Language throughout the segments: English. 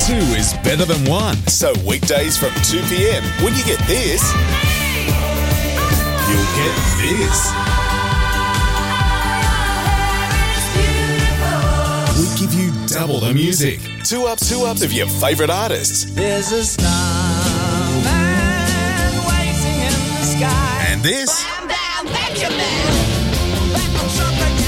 Two is better than one. So weekdays from 2 p.m, when you get this, you'll get this. We give you double the music. Two ups of your favourite artists. There's a starman waiting in the sky. And this. Bam, bam, Benjamin. Back on Chocolate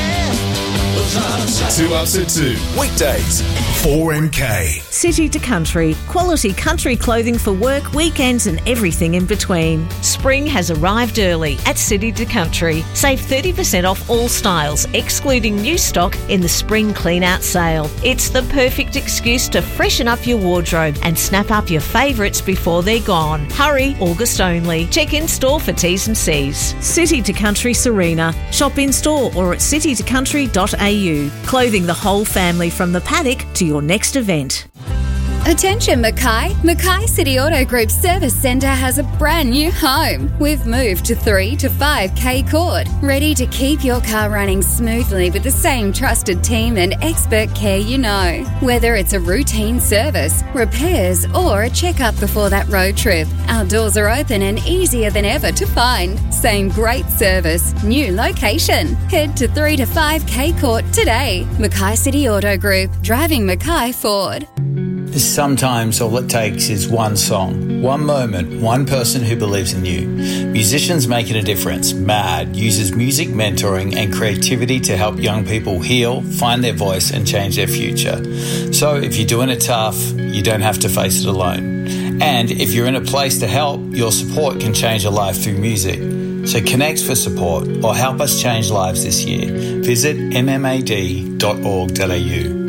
City. 2 ups at 2. Weekdays. 4MK. City to Country. Quality country clothing for work, weekends and everything in between. Spring has arrived early at City to Country. Save 30% off all styles, excluding new stock in the spring clean-out sale. It's the perfect excuse to freshen up your wardrobe and snap up your favourites before they're gone. Hurry, August only. Check in store for T's and C's. City to Country Serena. Shop in store or at citytocountry.au. Clothing the whole family from the paddock to your next event. Attention Mackay. Mackay City Auto Group Service Centre has a brand new home. We've moved to 3 to 5K Court, ready to keep your car running smoothly with the same trusted team and expert care you know. Whether it's a routine service, repairs or a checkup before that road trip, our doors are open and easier than ever to find. Same great service, new location. Head to 3 to 5K Court today. Mackay City Auto Group, driving Mackay Ford. Sometimes all it takes is one song, one moment, one person who believes in you. Musicians Making a Difference, MAD, uses music mentoring and creativity to help young people heal, find their voice and change their future. So if you're doing it tough, you don't have to face it alone. And if you're in a place to help, your support can change a life through music. So connect for support or help us change lives this year. Visit mmad.org.au.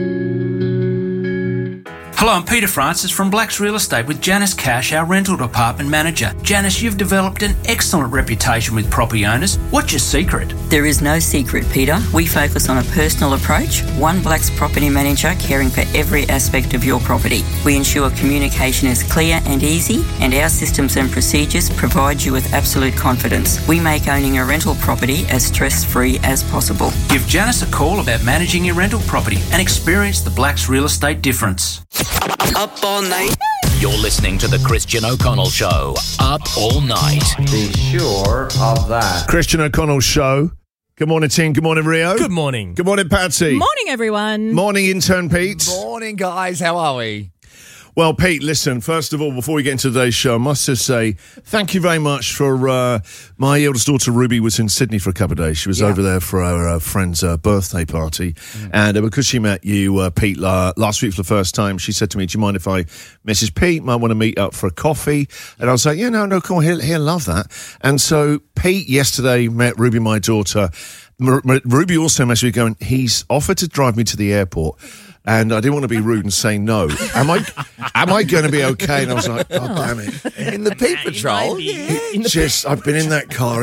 Hello, I'm Peter Francis from Blacks Real Estate with Janice Cash, our rental department manager. Janice, you've developed an excellent reputation with property owners. What's your secret? There is no secret, Peter. We focus on a personal approach, one Blacks property manager caring for every aspect of your property. We ensure communication is clear and easy, and our systems and procedures provide you with absolute confidence. We make owning a rental property as stress-free as possible. Give Janice a call about managing your rental property and experience the Blacks Real Estate difference. Up all night. You're listening to the Christian O'Connell Show. Up all night. Be sure of that. Christian O'Connell Show. Good morning, team. Good morning, Rio. Good morning. Good morning, Patsy. Morning, everyone. Morning, intern Pete. Morning, guys. How are we? Well, Pete, listen, first of all, before we get into today's show, I must just say thank you very much for my eldest daughter, Ruby, was in Sydney for a couple of days. She was over there for her friend's birthday party. And because she met you, Pete, last week for the first time, she said to me, do you mind if Mrs. Pete might want to meet up for a coffee? And I was like, yeah, no, come on, he'll love that. And so Pete yesterday met Ruby, my daughter. Ruby also messaged me going, he's offered to drive me to the airport. And I didn't want to be rude and say no. Am I going to be okay? And I was like, oh, damn it. In the Pete Patrol? I've been in that car.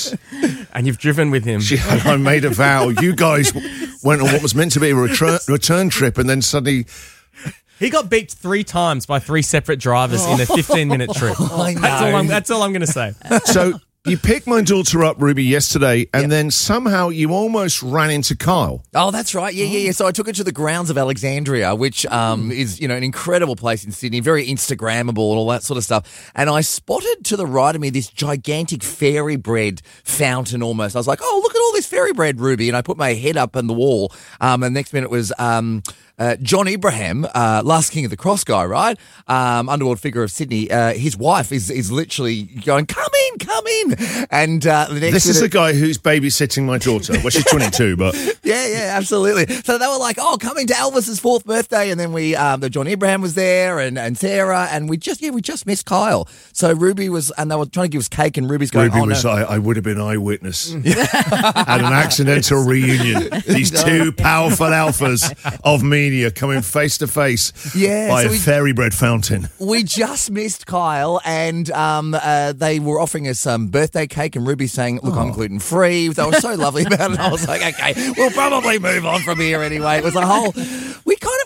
And you've driven with him. I made a vow. You guys went on what was meant to be a return trip, and then suddenly... He got beat 3 times by 3 separate drivers in a 15-minute trip. I know. That's all I'm going to say. So... You picked my daughter up, Ruby, yesterday, and then somehow you almost ran into Kyle. Oh, that's right. Yeah. So I took her to the grounds of Alexandria, which is, an incredible place in Sydney, very Instagrammable and all that sort of stuff. And I spotted to the right of me this gigantic fairy bread fountain almost. I was like, oh, look at all this fairy bread, Ruby. And I put my head up on the wall. And the next minute was... John Abraham, last King of the Cross guy, right? Underworld figure of Sydney. His wife is literally going, come in. And the next This is the guy who's babysitting my daughter. Well, she's 22, but... Yeah, absolutely. So they were like, oh, coming to Elvis's 4th birthday. And then the John Abraham was there and Sarah. And we just missed Kyle. So Ruby was, and they were trying to give us cake and Ruby's going, Ruby was, no. I would have been eyewitness at an accidental reunion. These two powerful alphas of media coming face to face by a fairy bread fountain. We just missed Kyle, and they were offering us some birthday cake, and Ruby saying, look, I'm gluten-free. They were so lovely about it. I was like, okay, we'll probably move on from here anyway. It was a whole... We're only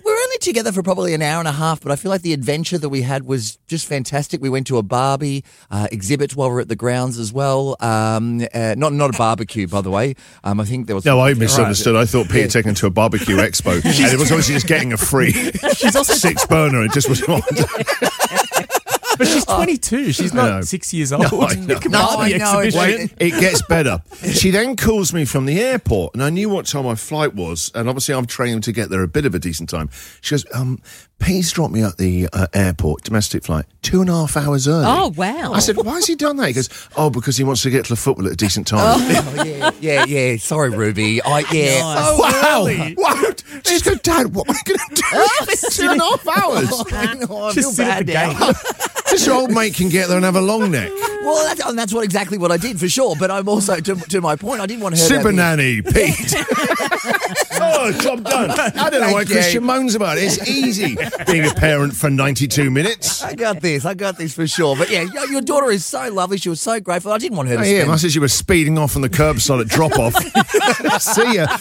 together for probably an hour and a half, but I feel like the adventure that we had was just fantastic. We went to a Barbie exhibit while we were at the grounds as well. Not a barbecue, by the way. I think there was... No, I misunderstood. I thought Pete had taken to a barbecue expo, and it was obviously just getting a free 6-burner. It just was not. But she's 22. She's not 6 years old. No, I know. It gets better. She then calls me from the airport, and I knew what time my flight was, and obviously I'm trained to get there a bit of a decent time. She goes, Pete's dropped me at the airport, domestic flight, 2.5 hours early. Oh, wow. I said, why has he done that? He goes, because he wants to get to the football at a decent time. Yeah. Sorry, Ruby. Wow. Really? Wow. She's going, Dad, what am I going to do? 2.5 hours. I know, I Just feel sit at bad the now. gate. This old mate can get there and have a long neck. Well, that's exactly what I did, for sure. But I'm also, to my point, I didn't want her Super to... nanny, Pete. Job done. I don't know why Christian moans about it. It's easy being a parent for 92 minutes. I got this for sure. But yeah, your daughter is so lovely. She was so grateful. I didn't want her to spend... I said you were speeding off on the curbside at drop-off. See ya.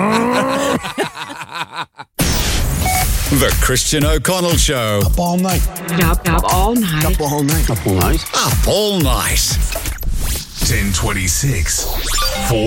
The Christian O'Connell Show. Up all night. Up all night. Up all night. Up all night. Up all night. 10:26.